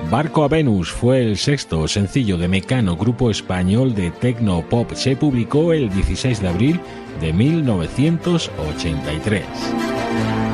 Barco a Venus fue el sexto sencillo de Mecano, grupo español de techno pop. Se publicó el 16 de abril de 1983.